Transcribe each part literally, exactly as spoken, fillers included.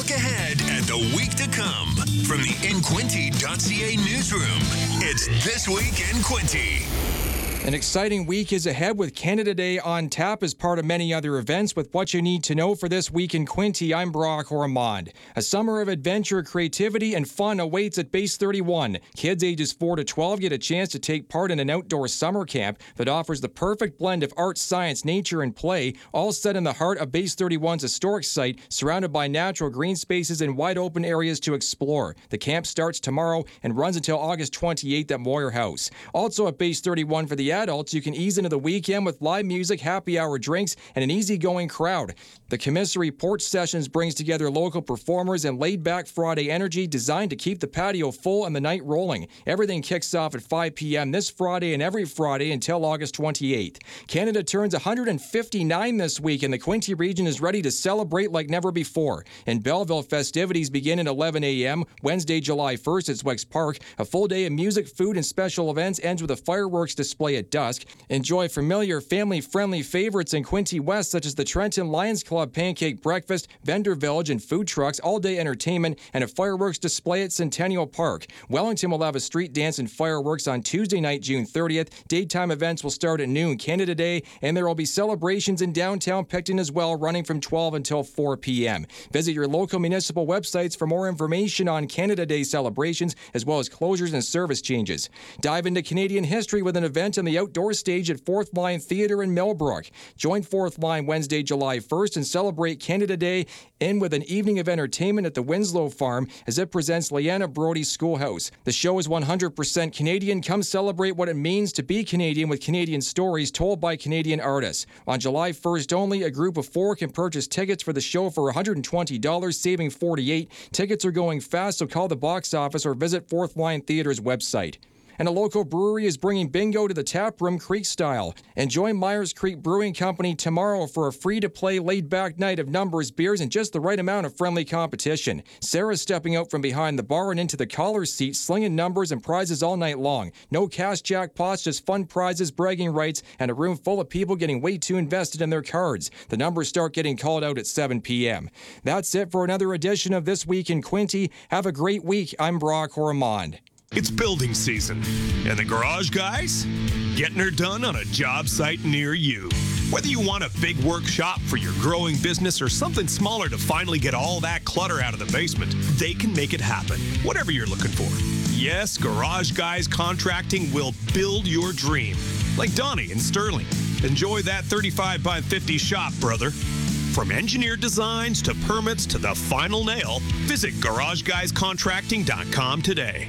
look ahead at the week to come. From the in quinte dot c a newsroom, it's This Week in Quinte. An exciting week is ahead with Canada Day on tap as part of many other events. With what you need to know for This Week in Quinte, I'm Brock Ormond. A summer of adventure, creativity, and fun awaits at Base thirty-one. Kids ages four to twelve get a chance to take part in an outdoor summer camp that offers the perfect blend of art, science, nature, and play, all set in the heart of Base thirty-one's historic site, surrounded by natural green spaces and wide open areas to explore. The camp starts tomorrow and runs until August twenty-eighth at Moyer House. Also at Base thirty-one for the adults, you can ease into the weekend with live music, happy hour drinks, and an easygoing crowd. The Commissary Porch Sessions brings together local performers and laid-back Friday energy designed to keep the patio full and the night rolling. Everything kicks off at five p.m. this Friday and every Friday until August twenty-eighth. Canada turns one hundred fifty-nine this week, and the Quinte region is ready to celebrate like never before. In Belleville, festivities begin at eleven a.m. Wednesday, July first at Zwegs Park. A full day of music, food, and special events ends with a fireworks display at dusk. Enjoy familiar, family-friendly favorites in Quinte West, such as the Trenton Lions Club Pancake Breakfast, Vendor Village, and food trucks, all-day entertainment, and a fireworks display at Centennial Park. Wellington will have a street dance and fireworks on Tuesday night, June thirtieth. Daytime events will start at noon, Canada Day, and there will be celebrations in downtown Picton as well, running from twelve until four p.m. Visit your local municipal websites for more information on Canada Day celebrations, as well as closures and service changes. Dive into Canadian history with an event on the outdoor stage at Fourth Line Theatre in Millbrook. Join Fourth Line Wednesday, July first and celebrate Canada Day in with an evening of entertainment at the Winslow Farm as it presents Leanna Brody's Schoolhouse. The show is one hundred percent Canadian. Come celebrate what it means to be Canadian with Canadian stories told by Canadian artists. On July first only, a group of four can purchase tickets for the show for one hundred twenty dollars, saving forty-eight dollars. Tickets are going fast, so call the box office or visit Fourth Line Theatre's website. And a local brewery is bringing bingo to the tap room Creek style. Enjoy Myers Creek Brewing Company tomorrow for a free-to-play, laid-back night of numbers, beers, and just the right amount of friendly competition. Sarah's stepping out from behind the bar and into the caller's seat, slinging numbers and prizes all night long. No cash jackpots, just fun prizes, bragging rights, and a room full of people getting way too invested in their cards. The numbers start getting called out at seven p.m. That's it for another edition of This Week in Quinte. Have a great week. I'm Brock Ormond. It's building season, and the garage guys getting her done on a job site near you. Whether you want a big workshop for your growing business or something smaller to finally get all that clutter out of the basement, they can make it happen, whatever you're looking for. Yes, Garage Guys Contracting will build your dream, like Donnie and Sterling. Enjoy that thirty-five by fifty shop, brother. From engineered designs to permits to the final nail, visit garage guys contracting dot com today.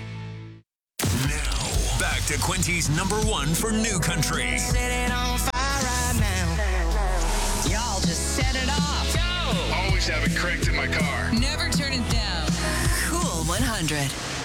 Now, back to Quinte's number one for New Country. Set it on fire right now. Y'all just set it off. Go! Always have it cranked in my car. Never turn it down. Cool one hundred.